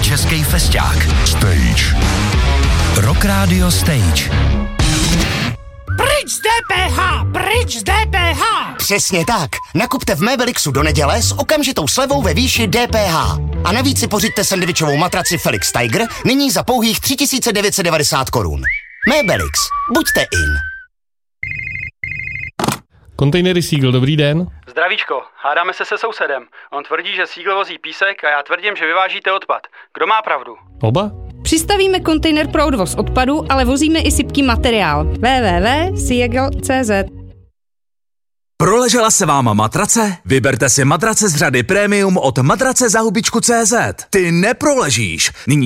český festák. Stage. Rock Radio Stage. Pryč z DPH! Pryč z DPH! Přesně tak. Nakupte v Mebelixu do neděle s okamžitou slevou ve výši DPH. A navíc si pořiďte sendvičovou matraci Felix Tiger nyní za pouhých 3990 korun. Mebelix. Buďte in. Kontejnery Seagull, dobrý den. Zdravíčko, hádáme se sousedem. On tvrdí, že Seagull vozí písek a já tvrdím, že vyvážíte odpad. Kdo má pravdu? Oba? Přistavíme kontejner pro odvoz odpadu, ale vozíme i sypký materiál. www.seagull.cz. Proležela se vám matrace? Vyberte si matrace z řady Premium od matracezahubičku.cz. Ty neproležíš. Nyní